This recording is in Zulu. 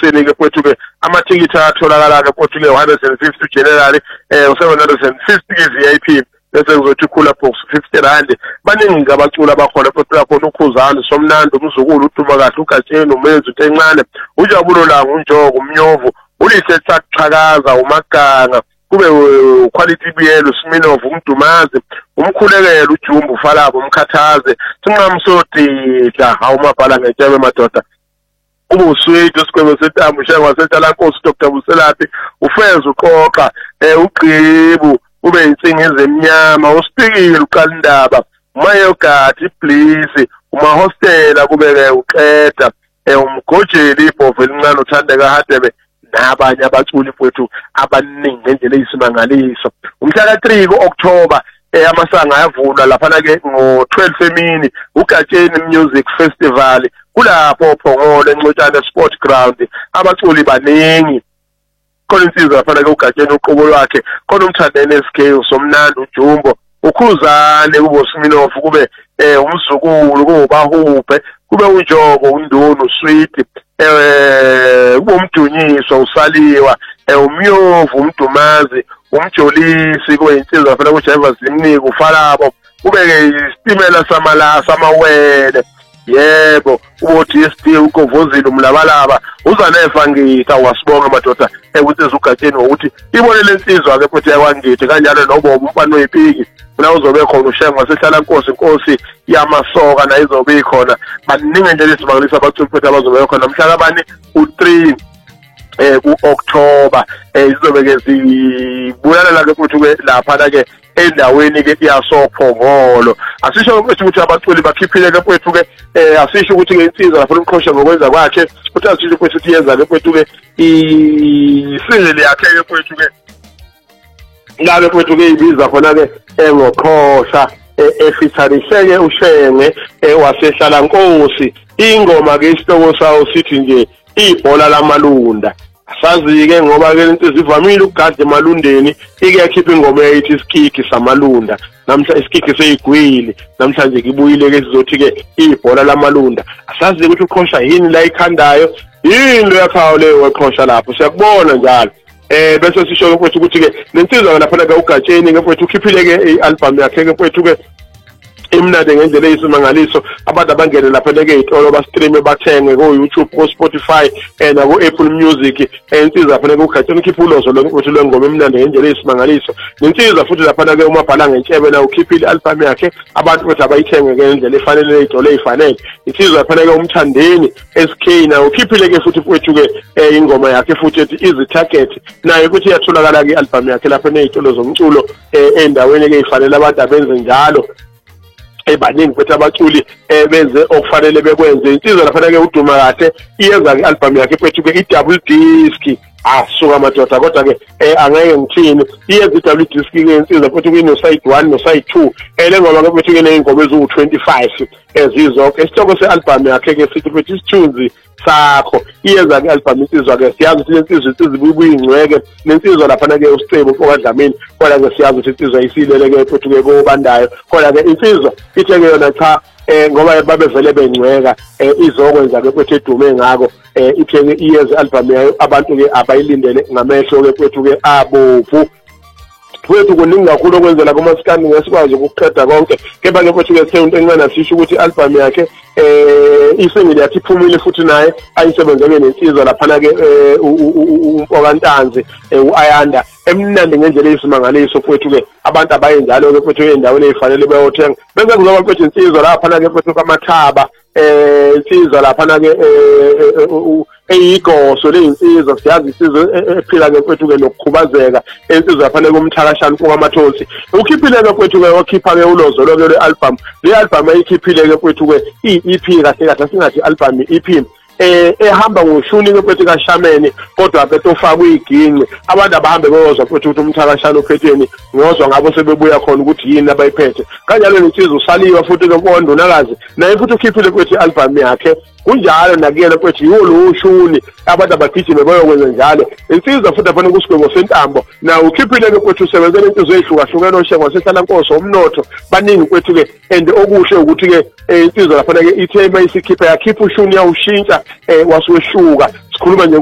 ekuseni ke kwethu ke amatikiti atholakala ke kwethu ke 150 generally 750 ke VIP bese kuzothi khula box 50 rand. Baningi abaculi abakhona kwethu lapho uKhuzani Somnandi umzukulu uduma kahle uGatsheni uMenzi uTencane uJabulo Langa uNjogo umnyovu ulise Tsaqhakaza uMaganga kube quality biyelo Smirnov umdumazi umkhulekela uJumbu Falabo umkhathaze Sinqamsodida awumabhala ngetshebe madoda ubuswethu sikwebe setambu shengwa setalankosi Dr Buselaphi ufeza uqoqa ugqibu ube insingeze emnyama usipikile uqala indaba umayogati Bliss umahostela kubeke uqeda umgojeli ibhovu elincane uthandeka Hadebe nabanye abaculi fethu abaningi ngendlela eyisimangaliso. Umhla ka3 ku-October amasanga ayavulwa lapha ke ngo12 emini uGatsheni Music Festival kulapho Phongolo eNcotshane Sport Ground abaculi baningi khona insizwa lapha ke uGatsheni uqobo lwakhe khona umthandene SK uSomnandi uJumbo uKhuzane kube Smirnov kube umzukulu kuBahuphe kube uNjogo uNdunu Sweet kube umdunyiswa uSaliwa umyovu umdumazi umjolisi kweyinsizwa lapha kuJaivas Limniki uFalabo kubeke istimela samawele yebo uDST uKovozile umlabalaba uzanefa ngitha wasibonga madoda ukuthi uGatsheni ukuthi ibone lensizwa ke futhi yakwangithi kanjalo noBobo umfana oyipiki na uzobe khona ushengwa sehlala inkosi yamasoka na izobe ikhona baningi nje lesimangalisa abaculi futhi abazobe khona mhla kabani u3 ku-October izobe ke zibuyalela ke futhi ke lapha ke endaweni ke yasophongolo asisho ukuthi abaculi bakhiphile ke kwethu ke asisho ukuthi ke insizwa lapho umqhosha ngokwenza kwakhe futhi asisho ukuthi yenza ke kwethu ke isingle yakhe ke kwethu ke ngabe kwethu ke ibiza khona ke ngoqhosha efithariseke ushenge wasehlala inkosi ingoma ke isihloko sawo sithi nje ibhola lamalunda. Asazi ke ngoba ke lento zivamile ukugada emalundeni ike yakhipha ingoma eyithi isikiki samalunda namhla isikiki seyigwili namhlanje kibuyile ke sizothi ke ibhola lamalunda. Asazi ukuthi uqhosha yini la ikhandayo yini lo yakhawo leyo weqhosha lapho siyakubona njalo bese sisho ukuthi ke lensizwa lapha ke uGatsheni ke mfowethu ukhiphile ke i-album yakhe ke mfowethu ke imnade ngendlela eyisimangaliso abantu abangene lapha ke izitolo ba-stream bathenge ko-YouTube ko-Spotify na ko-Apple Music insizwa lapha ke uGatsheni ukhipha ulozo lokuthi lwengoma emnande ngendlela eyisimangaliso nensizwa futhi lapha ke umabhala ngentshebe na ukhiphile i-album yakhe abantu futhi abayithenge ngendlela efanele izitolo ezifanele insizwa lapha ke umthandeni SK na ukhiphile ke futhi mfowethu ke ingoma yakhe futhi ethi Easy Target naye ukuthi iyatholakala ke i-album yakhe lapha nezitolo zomculo endaweni ke ezifanele abantu abenze njalo baningi futhi abaculi benze okufanele bekwenze insizwa lapha ke uduma kahle iyenza ke album yakhe futhi ke i-double disc asuka madoda kodwa ke angeke ngithini iyenza i-double disc ke insizwa futhi kune side 1 no side 2 lengoba ke futhi ke nezingoma eziwu25 ezizonke isihloko se-album yakhe ke sithi futhi isithunzi sakho iyenza ke album insizwa ke siyazi ukuthi insizwa izibuyingcweke lensizwa lapha ke uSicebo uFokadlamini kodwa ke siyazi ukuthi insizwa isilele ke futhi ke kobandayo kodwa ke insizwa ithe ke yona cha ngoba babevele bengcweka izokwenza ke futhi edume ngako ithe ke iyenza album yayo abantu ke abayilindele ngamehlo ke futhi ke abovu futhi kuningi kakhulu okwenzela kumasikandi ngesikwazi ukuqeda konke kepha ke futhi ke sento encane sisho ukuthi album yakhe isingle yakhe iphumile futhi naye ayisebenzele nensizwa lapha ke uMpokantanzi uAyanda emnandi ngendlela eyisimangaliso futhi ke abantu abayenjalo ke futhi endaweni ezifanele bayothenga bese kuzoba futhi insizwa lapha ke futhi kwamathaba insizwa lapha ke eyigoso leinsizwa siyazi insizwa ephila ke futhi ke nokukhubazeka insizwa lapha kumthakashana kwamathosi ukhiphile ke futhi ke wakhipha ke ulozo lo ke album le album ayikhiphile ke futhi ke i-EP kahle kahle singathi album EP ehamba ngoshuni ke futhi kaShameni kodwa ke tofaka iginqi abantu abahambe beyozwa futhi ukuthi umthakashana uphetheni ngozwa ngabo sebebuya khona ukuthi yini abayiphethe kanjalo insizwa usaliwa futhi ke Mpondonakazi naye futhi ukhiphile futhi album yakhe kunjalo nakuyena futhi yiwo lo ushuni abantu abagijime bayokwenza njalo insizwa futhi afana kusigwebo sentambo na ukhiphile ke futhi usebenzele insizwa ezihlukahlukene oshengwa sehlala inkosi omnotho baningi futhi ke and okuhle ukuthi ke insizwa lapha ke ithe mayisikhipa yakhipha ushuni yawushintsha wasuweshuka sikhuluma nje